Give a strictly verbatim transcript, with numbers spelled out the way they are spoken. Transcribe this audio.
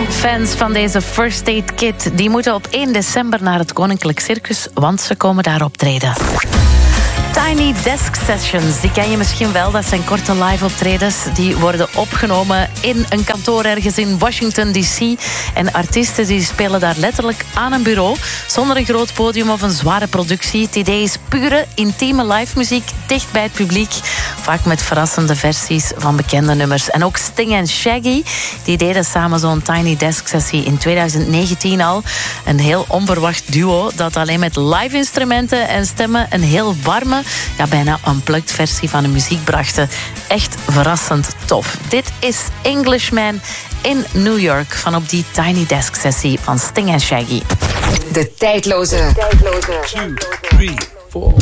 Fans van deze First Aid Kit die moeten op één december naar het Koninklijk Circus, want ze komen daar optreden. Tiny Desk Sessions, die ken je misschien wel. Dat zijn korte live optredens. Die worden opgenomen in een kantoor ergens in Washington D C. En artiesten die spelen daar letterlijk aan een bureau, zonder een groot podium of een zware productie. Het idee is pure, intieme live muziek, dicht bij het publiek. Vaak met verrassende versies van bekende nummers. En ook Sting en Shaggy, die deden samen zo'n Tiny Desk Sessie in twintig negentien al. Een heel onverwacht duo dat alleen met live instrumenten en stemmen een heel warme, ja, bijna unplugged versie van de muziek brachten. Echt verrassend tof. Dit is Englishman in New York van op die Tiny Desk Sessie van Sting en Shaggy. De tijdloze. two, three, four